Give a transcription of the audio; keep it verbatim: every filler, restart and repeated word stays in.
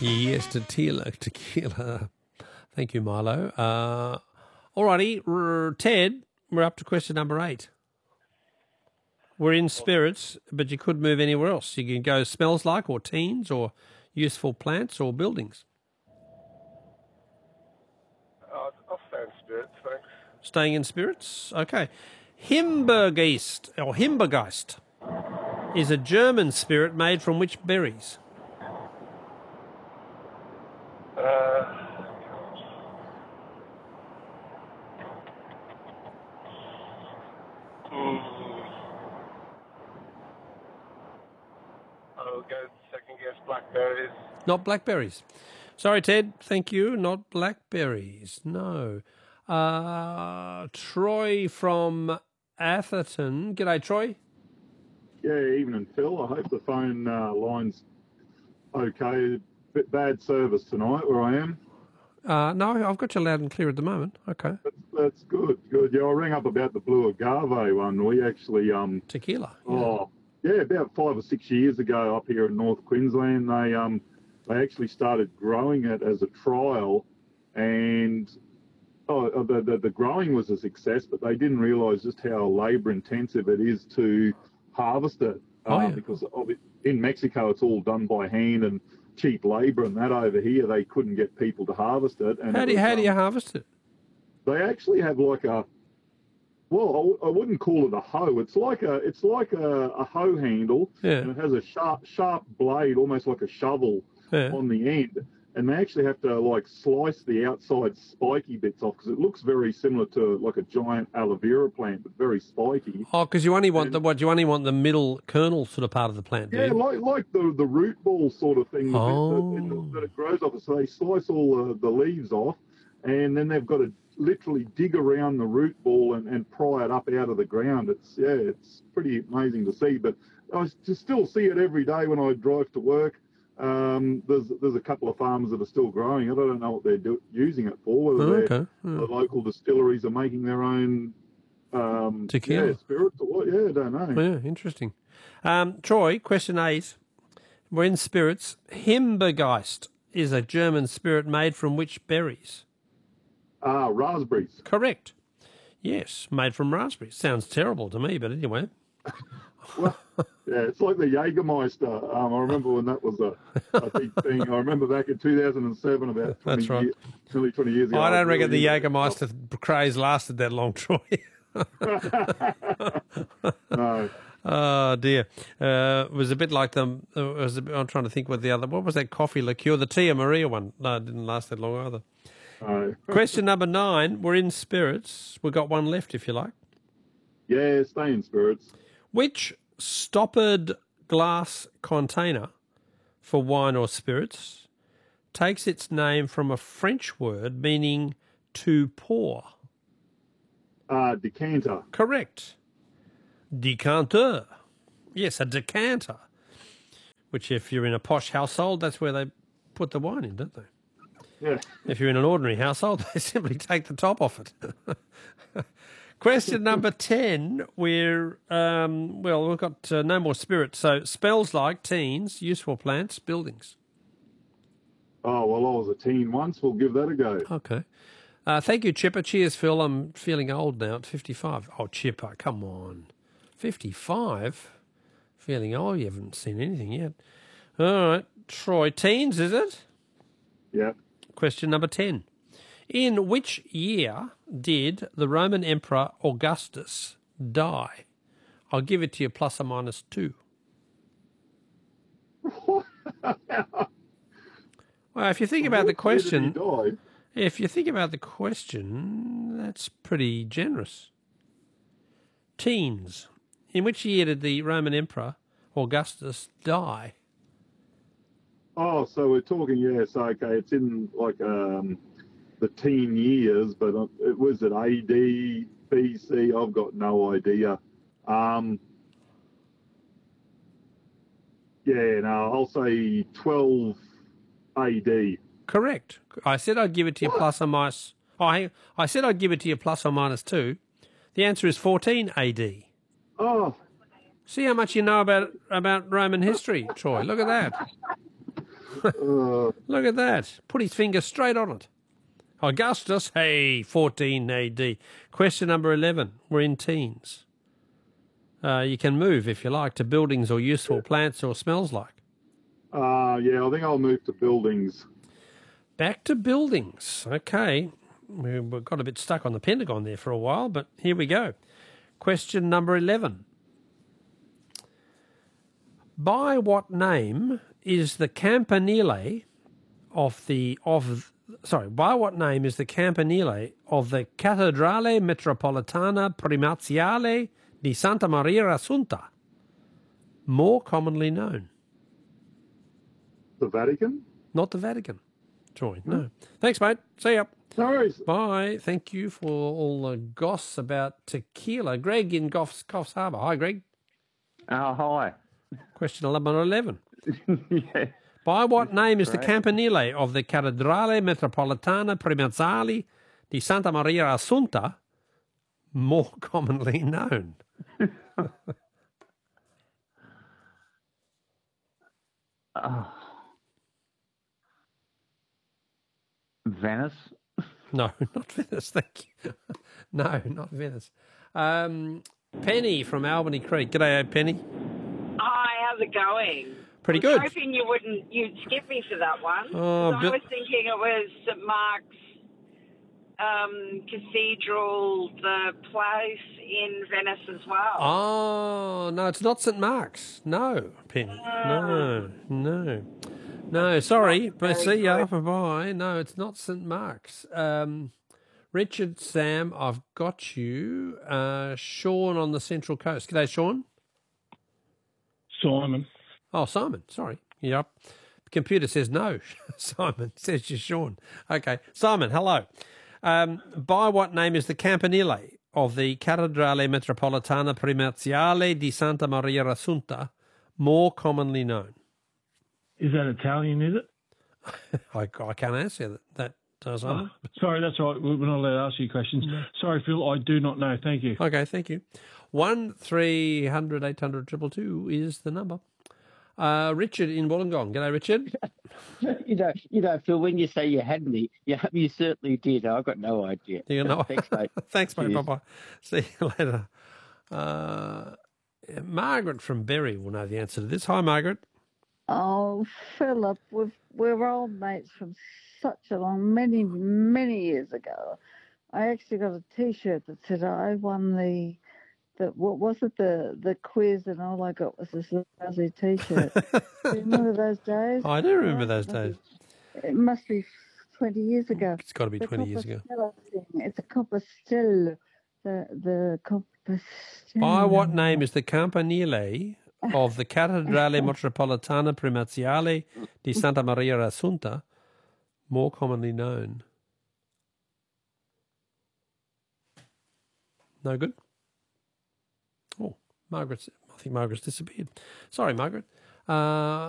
Yes, tequila, tequila. Thank you, Milo. Uh, all righty, R- Ted, we're up to question number eight. We're in spirits, but you could move anywhere else. You can go smells like or teens or useful plants or buildings. Uh, I'll stay in spirits, thanks. Staying in spirits? Okay. Himbeergeist, or Himbeergeist, is a German spirit made from which berries? Uh, mm, I'll go second guess blackberries. Not blackberries. Sorry, Ted. Thank you. Not blackberries. No. Uh, Troy from Atherton. G'day, Troy. Yeah, evening, Phil. I hope the phone uh, line's okay. Bit bad service tonight where I am. Uh, no, I've got you loud and clear at the moment. Okay. That's, that's good, good. Yeah, I rang up about the blue agave one. We actually... um Tequila. Yeah. Oh, yeah, about five or six years ago up here in North Queensland, they um they actually started growing it as a trial, and oh, the, the, the growing was a success, but they didn't realise just how labour-intensive it is to harvest it. Oh, uh, yeah. Because of it, in Mexico, it's all done by hand and cheap labour, and that over here, they couldn't get people to harvest it. And How it do you, was, how do you um, harvest it? They actually have like a, well, I, I wouldn't call it a hoe. It's like a, it's like a, a hoe handle, Yeah. and it has a sharp, sharp blade, almost like a shovel Yeah. on the end. And they actually have to like slice the outside spiky bits off because it looks very similar to like a giant aloe vera plant, but very spiky. Oh, because you only want the what? You only want the middle kernel sort of part of the plant, do Yeah, you? like like the the root ball sort of thing, the Oh. bit that, that it grows off. So they slice all the, the leaves off, and then they've got to literally dig around the root ball and, and pry it up out of the ground. It's yeah, it's pretty amazing to see. But I just still see it every day when I drive to work. Um, there's there's a couple of farmers that are still growing it. I don't know what they're do, using it for. Whether Oh, they're- okay. Yeah. the local distilleries are making their own um, Tequila. yeah, spirits or what? Yeah, I don't know. Yeah, interesting. Um, Troy, question eight. We're in spirits. Himbeergeist is a German spirit made from which berries? Ah, raspberries. Correct. Yes, made from raspberries. Sounds terrible to me, but anyway. Well, yeah, it's like the Jägermeister. Um, I remember when that was a, a big thing. I remember back in two thousand seven, about twenty That's right. years, nearly twenty years ago. I don't reckon the really- Jägermeister craze lasted that long, Troy. No. Oh dear, uh, it was a bit like them. Uh, it was a bit, I'm trying to think what the other. What was that coffee liqueur? The Tia Maria one. No, it didn't last that long either. No. Question number nine. We're in spirits. We've got one left, if you like. Yeah, stay in spirits. Which stoppered glass container for wine or spirits takes its name from a French word meaning to pour? Uh, decanter. Correct. Decanter. Yes, a decanter. Which, if you're in a posh household, that's where they put the wine in, don't they? Yeah. If you're in an ordinary household, they simply take the top off it. Question number ten. We're, um, well, we've got uh, no more spirits. So, spells like teens, useful plants, buildings. Oh, well, I was a teen once. We'll give that a go. Okay. Uh, thank you, Chipper. Cheers, Phil. I'm feeling old now at fifty-five. Oh, Chipper, come on. fifty-five? Feeling old? You haven't seen anything yet. All right. Troy, teens, is it? Yeah. Question number ten. In which year did the Roman Emperor Augustus die? I'll give it to you plus or minus two. Well, if you think about the What year did he question, die? if you think about the question, that's pretty generous. Teens. In which year did the Roman Emperor Augustus die? Oh, so we're talking, yes, okay, it's in like um, the teen years, but uh, it was at A D, B C, I've got no idea. Um, yeah, no, I'll say twelve A D. Correct. I said I'd give it to you plus or minus. Oh, hang on. I said I'd give it to you plus or minus two. The answer is fourteen A D. Oh, See how much you know about about Roman history, Troy. Look at that. Uh, Look at that. Put his finger straight on it. Augustus, hey, fourteen A D. Question number eleven. We're in teens. Uh, you can move, if you like, to buildings or useful plants or smells like. uh, yeah, I think I'll move to buildings. Back to buildings. Okay. We we got a bit stuck on the Pentagon there for a while, but here we go. Question number eleven. By what name is the campanile of the of sorry, by what name is the campanile of the Cattedrale Metropolitana Primaziale di Santa Maria Assunta more commonly known? The Vatican? Not the Vatican, Troy. No. Thanks, mate. See ya. No worries. Bye. Thank you for all the goss about tequila. Greg in Goffs, Coffs Harbour. Hi, Greg. Oh, hi. Question eleven eleven. Yeah. By what name is the Great. campanile of the Cattedrale Metropolitana Primaziale di Santa Maria Assunta more commonly known? Oh. Venice? No, not Venice, thank you. No, not Venice. Um, Penny from Albany Creek. G'day, Penny. Hi, how's it going? Pretty I was good. hoping you wouldn't, you'd skip me for that one. Oh, 'Cause Bill- I was thinking it was St Mark's um, Cathedral, the place in Venice as well. Oh, no, it's not St Mark's. No, Penny. No, no. No, sorry, but see ya. Bye-bye. No, it's not St Mark's. Um, Richard, Sam, I've got you. Uh, Sean on the Central Coast. G'day, Sean. Simon. Oh, Simon, sorry. Yep. The computer says no. Simon says you're Sean. Okay. Simon, hello. Um, by what name is the campanile of the Cattedrale Metropolitana Primaziale di Santa Maria Assunta more commonly known? Is that Italian, is it? I, I can't answer that, that uh, Simon. Oh, sorry, that's all right. We're not allowed to ask you questions. Sorry, Phil, I do not know. Thank you. Okay, thank you. One three hundred eight hundred triple two is the number. Uh, Richard in Wollongong. G'day, Richard. You know, you know, Phil. When you say you had me, you, you certainly did. I've got no idea. You know, Thanks, mate. Thanks, mate. Cheers. Bye bye. See you later. Uh, Margaret from Berry will know the answer to this. Hi, Margaret. Oh, Philip, we've, we're old mates from such a long, many, many years ago. I actually got a T-shirt that said I won the, the what was it, the the quiz, and all I got was this lousy T-shirt. Do you remember those days? I do remember Oh, those it must days. be- It must be twenty years ago. It's got to be The twenty years ago. Compostela thing. It's a Compostela. The the Compostela. By what name is the campanile of the Cattedrale Metropolitana Primaziale di Santa Maria Assunta more commonly known? No good? Oh, Margaret's, I think Margaret's disappeared. Sorry, Margaret. Uh,